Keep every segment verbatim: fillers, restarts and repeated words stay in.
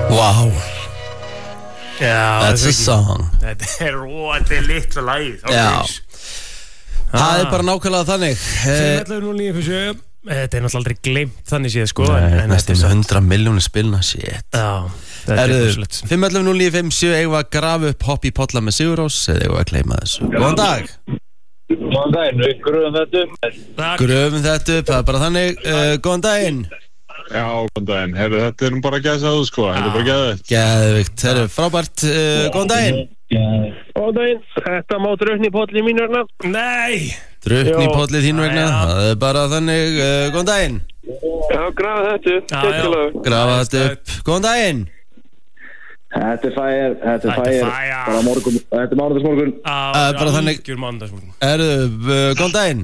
Wow. Já, That's a song. Þetta er, ó, þetta er litla lagið. Já. Það er bara nákvæmlega þannig. fimm ellefu núll níu sjö. Þetta er náttúrulega aldrei gleymt þannig séð, sko. Nei, en næstum með hundrað miljónir spilna, shit. Já, þetta er rosalegt. fimm ellefu núll níu fimm sjö, eigum við að grafa upp Hopp í Polla með Sigurós eða eigum við að gleyma þessu? Góðan dag. Góðan daginn, við gröfum þetta upp. Gröfum þetta upp, það er bara þannig. Uh, góðan daginn. Já, góðan daginn. Herru, þetta er nú bara að gæsa þú, sko. Þetta er bara geðveikt. Geðveikt, herru, frábært. Uh, góðan daginn. Góðan daginn. Þetta má draugni í polli mín vegna. Nei! Draugni í pollið þín vegna, það er bara þannig. Uh, góðan daginn. Já, grafa þetta upp. Tekkilega. Grafa þetta upp. Góðan daginn. Þetta er fæir, þetta er fæir, bara morgun, þetta er mánudagsmorgun. Já, bara þannig. Algjör mánudagsmorgun. Herru, uh, góðan daginn.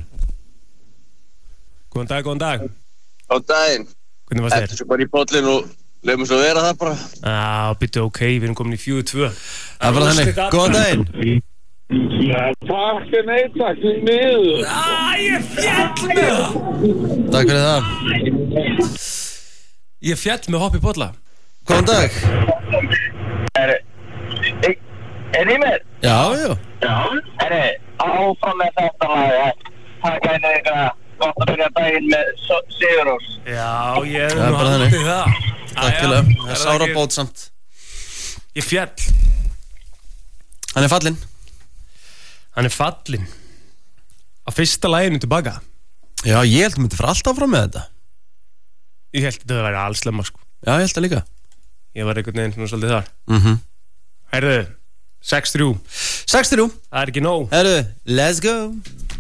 Góðan dag, góðan dag. Góðan daginn. Hvernig varst þér? Þetta er svo bara í pollin og lefum svo vera það bara. Já, byttu ok, við erum komin í fjögur tvö. Það er bara þannig. Góðan daginn. Takk er neitt, takk er niður. Æ, ég fjall með það. Takk fyrir það. Ég fjall með Hopp í Polla. Góðan dag. Er þið með? Já, já. Já. Er þið áfram með þetta lag? Takk að einu eitthvað gott að byrja daginn með Sigurós. Já, ég Það er hef nú bara haldið þannig. það. Takk fyrir það. Það er sára bót samt. Ég fjall. Hann er fallinn. Hann er fallinn. Á fyrsta laginu tilbaka. Já, ég held að myndi fara alltaf fram með þetta. Ég held að þetta væri allslemma, sko. Já, ég held að líka. Ég var einhvern veginn svona svolítið þar. Mhm. Herðu, sex þrjú. sex þrjú. Það er ekki nóg. Herru, let's go.